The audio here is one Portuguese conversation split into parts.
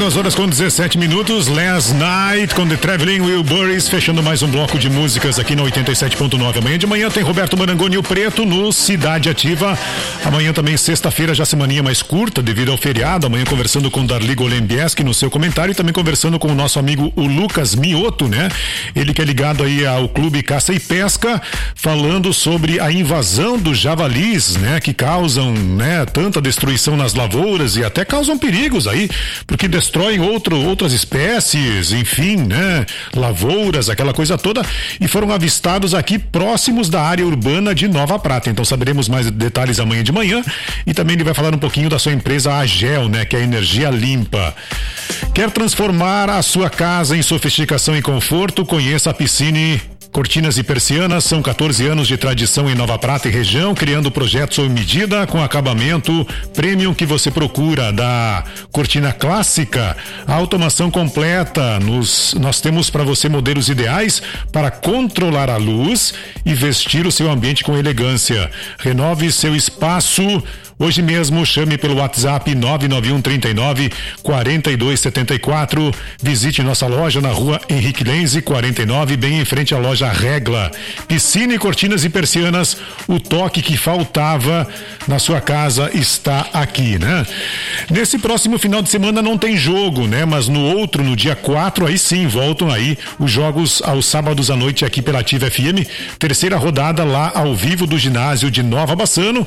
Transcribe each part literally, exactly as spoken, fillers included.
duas horas com dezessete minutos. Last Night com The Traveling Wilburys, fechando mais um bloco de músicas aqui no oitenta e sete ponto nove. Amanhã de manhã tem Roberto Marangoni e o Preto no Cidade Ativa. Amanhã também, sexta-feira, já semaninha mais curta devido ao feriado. Amanhã conversando com Darli Golembieski no seu comentário e também conversando com o nosso amigo o Lucas Mioto, né? Ele que é ligado aí ao Clube Caça e Pesca, falando sobre a invasão dos javalis, né? Que causam, né? Tanta destruição nas lavouras e até causam perigos aí, porque destroem outro, outras espécies, enfim, né? Lavouras, aquela coisa toda, e foram avistados aqui próximos da área urbana de Nova Prata. Então saberemos mais detalhes amanhã de manhã e também ele vai falar um pouquinho da sua empresa Agel, né? Que é a energia limpa. Quer transformar a sua casa em sofisticação e conforto? Conheça a Piscine Cortinas e Persianas. São quatorze anos de tradição em Nova Prata e região, criando projetos sob medida com acabamento premium que você procura, da cortina clássica, a automação completa. Nos, nós temos para você modelos ideais para controlar a luz e vestir o seu ambiente com elegância. Renove seu espaço hoje mesmo. Chame pelo WhatsApp nove nove um, trinta e nove, quarenta e dois, setenta e quatro. Visite nossa loja na rua Henrique Lenze, quarenta e nove, bem em frente à loja Regla. Piscina, Cortinas e Persianas, o toque que faltava na sua casa está aqui, né? Nesse próximo final de semana não tem jogo, né? Mas no outro, no dia quatro, aí sim, voltam aí os jogos aos sábados à noite aqui pela Ativa F M. Terceira rodada lá ao vivo do ginásio de Nova Bassano.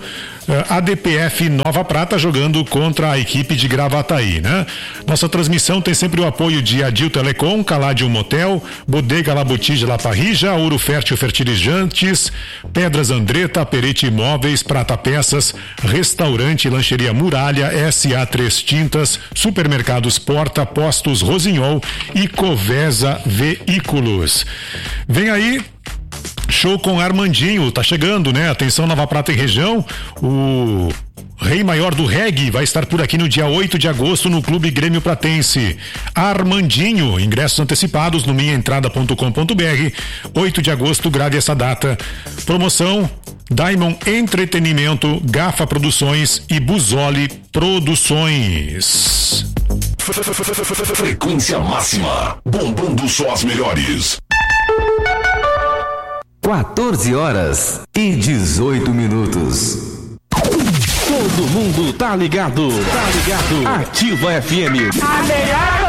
A D P F Nova Prata jogando contra a equipe de Gravataí, né? Nossa transmissão tem sempre o apoio de Adil Telecom, Caládio Motel, Bodega La Botija La Parrija, Ouro Fértil Fertilizantes, Pedras Andretta, Perete Imóveis, Prata Peças, Restaurante e Lancheria Muralha, S A três Tintas, Supermercados Porta, Postos Rosinhol e Covesa Veículos. Vem aí show com Armandinho, tá chegando, né? Atenção, Nova Prata e região, o Rei Maior do Reggae vai estar por aqui no dia oito de agosto no Clube Grêmio Pratense. Armandinho, ingressos antecipados no minha entrada ponto com ponto br. oito de agosto, grave essa data. Promoção Diamond Entretenimento, Gafa Produções e Buzoli Produções. Frequência máxima, bombando só as melhores. quatorze horas e dezoito minutos. Todo mundo tá ligado, tá ligado. Ativa F M. A melhor